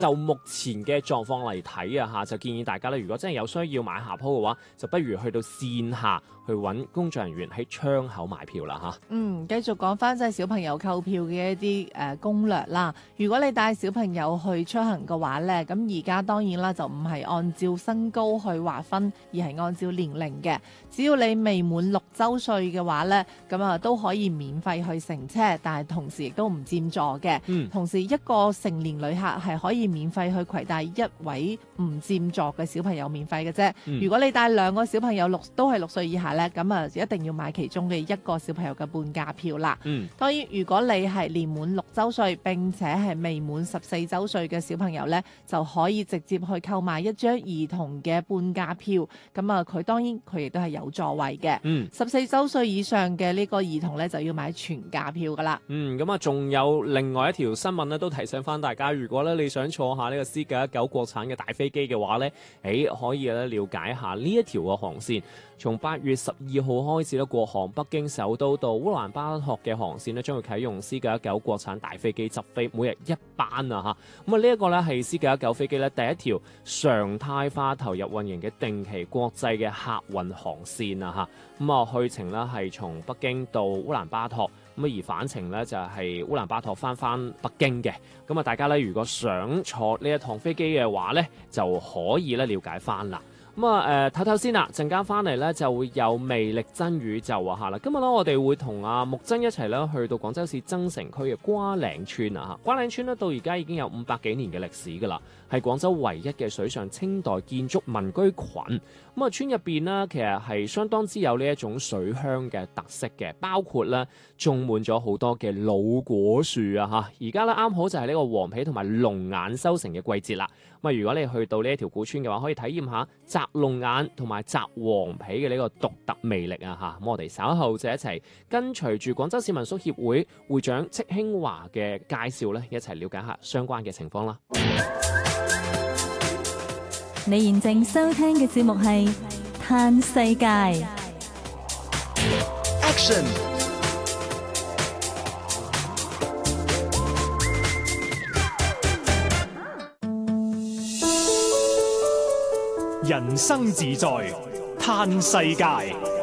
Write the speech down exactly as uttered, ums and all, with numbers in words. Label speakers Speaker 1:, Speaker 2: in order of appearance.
Speaker 1: 就目前嘅狀況嚟睇啊嚇，就建議大家咧，如果真係有需要買下鋪嘅話，就不如去到線下去揾工作人員喺窗口買票啦嚇。
Speaker 2: 嗯，繼續講翻即係小朋友購票嘅一啲誒、呃、攻略啦。如果你帶小朋友去出行嘅話咧，咁而家當然啦就唔係按照身高去劃分，而係按照年齡嘅。只要你未滿六週歲嘅話咧，咁啊都可以免費去乘車，但係同時亦都唔佔座嘅。
Speaker 1: 嗯，
Speaker 2: 同時一個成年旅客係可以免費去攜帶一位唔佔座嘅小朋友免費嘅啫。
Speaker 1: 嗯、
Speaker 2: 如果你帶兩個小朋友六都係六歲以下咧，咁啊一定要買其中嘅一個小朋友嘅半價票啦。
Speaker 1: 嗯，
Speaker 2: 當然如果你係年滿六週歲並且係未滿十四週歲嘅小朋友咧，就可以直接去購買一張兒童嘅半價票。咁啊，佢當然佢亦都係有座位嘅。
Speaker 1: 嗯，
Speaker 2: 十四週歲以上嘅呢個兒童咧就要買全價票噶啦。
Speaker 1: 嗯，咁啊，仲有另外一條新聞咧，都提醒翻大家，如果咧你想坐下呢個 C 九一九國產嘅大飛機嘅話咧，誒可以咧了解下呢一條嘅航線。從八月十二號開始咧，國航北京首都到烏蘭巴托嘅航線咧，將會啟用 C 九一九國產大飛機執飛，每日一班啊嚇。咁啊，呢一個咧係 C 九一九飛機咧第一條常態化投入運營嘅定期國際嘅客運航線啊嚇。咁啊，去程咧係從北京到烏蘭巴托，咁啊而返程咧就係烏蘭巴托翻翻北京嘅。咁啊，大家咧如果想坐呢一趟飛機嘅話咧，就可以咧了解翻啦。咁啊誒，唞唞先啦，陣間翻嚟咧就會有魅力真宇宙啊嚇啦！今日咧我哋會同阿木真一齊咧去到廣州市增城區嘅瓜嶺村啊嚇。瓜嶺村咧到而家已經有五百幾年嘅歷史㗎啦，係廣州唯一嘅水上清代建築民居群。咁啊，村入邊呢，其實係相當之有呢一種水鄉嘅特色嘅，包括咧種滿咗好多嘅老果樹啊嚇。而家咧啱好就係呢個黃皮同埋龍眼收成嘅季節啦。咁啊，如果你去到呢一條古村嘅話，可以體驗下摘龍眼同埋摘黃皮嘅呢個獨特魅力啊嚇。咁我哋稍後就一齊跟隨住廣州市民宿協會會長戚興華嘅介紹咧，一齊了解下相關嘅情況啦。
Speaker 3: 你現正收聽嘅節目係《嘆世界》
Speaker 4: Action。人生自在嘆世界。